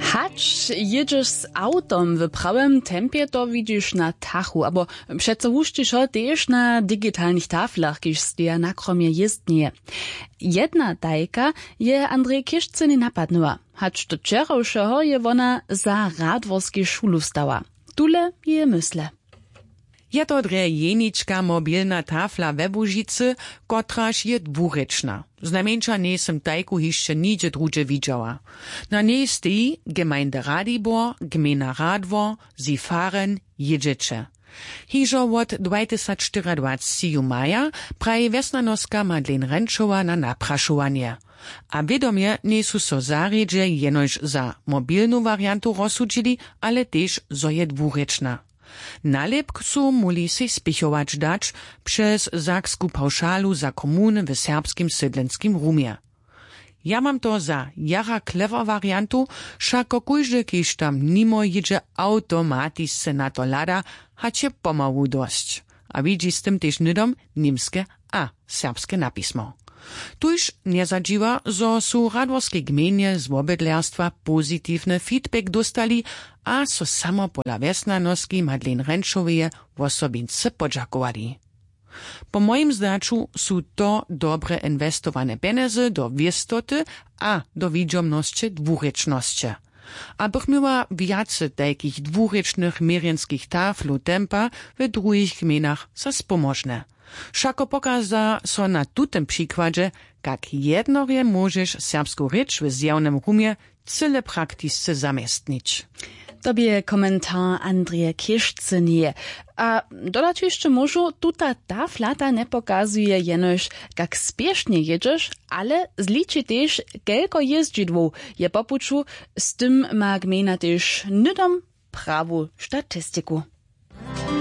Hacz jedziesz z autom w prawym tempie, to widzisz na tachu, abo przeco huszczysz też na digitalnych taflach, kiż stoja na kromie jezdnie. Jedna tajka je Andrzej Kiszczyny napadnęła, hacz do wczorajszego je ona za radworski szulu stała. Tule je myśle. Je to dre jenička mobilna tafla we Łužicy, kotraž je dwurečna. Znamieńcza nesem tajku hišće nigdzie drugie widziała. Na niej stoi Gemeinde Radibor, Gmina Radwor, sie fahren jedziecie. Hižo od 2024 maja praje Vesnanoska Madlen Renčova na naprašovanje. A wiadomie niesu so zarjedźe jenož za mobilnu variantu rozsudźili, ale też zo je dwurečna. Nalepk su muli se spichować dać przez zaksku pauszalu za komuny w serbskim sydlenskim rumie. Ja mam to za jara clever variantu, šako kujże kiž tam nimo jedzie automatisce na to lada, hacie pomału dość. A widzi z tym też nydom niemskie a serbskie napismo. Tuż nie zadziwa, zo su radworskie gminie z obydlerstwa pozytywny feedback dostali, a so samo pola Vesnanoski Madlen Renčoveje osobince podžakovali. Po moim zdaczu su to dobre inwestowane pieniądze do wiestoty a do widziomności dwurečności. Abych miała więcej takich dwurečnych mierjenskich taflu tempa w drugich gminach za spomożne. Šako pokaza so na tutem przykładzie, jak jednorje możesz serbsku rycz w zjawnym rumie cyle praktisce zamiestnić. Tobie komentar Andrzeja Kiszczyny. A dodać jeszcze może, tuta taflata nie pokazuje jenoż, jak spiesznie jedziesz, ale zliczy też, kelko jeździdłów je popuczu, z tym ma gmina też nydom prawą statystyku.